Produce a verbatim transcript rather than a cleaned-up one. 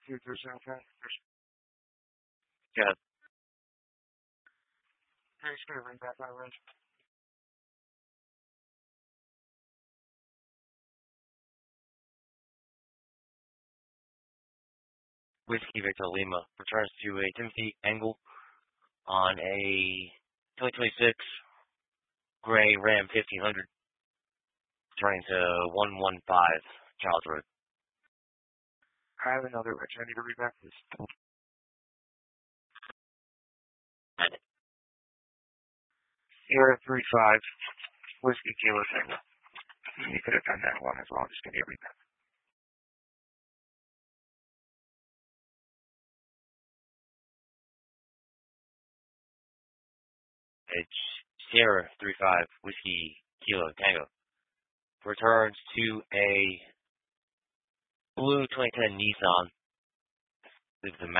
two through South End. Yeah. Thanks for bring back my range. Whiskey Victor Lima returns to a Timothy angle on a twenty twenty-six gray Ram fifteen hundred, turning to one one five Charles Road. I have another Rich. I need to read back this. Sierra three five, Whiskey Kilo Tango. You could have done that one as well. I'm just going to read that. It's Sierra three five, Whiskey Kilo Tango. Returns to a blue twenty ten Nissan. This is a